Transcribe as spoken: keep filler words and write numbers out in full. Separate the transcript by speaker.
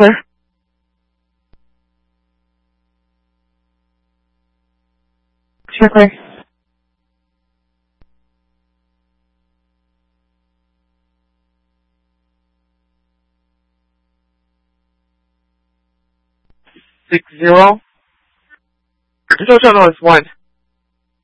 Speaker 1: clear. Sure clear. Six zero. No, no, no, it's one.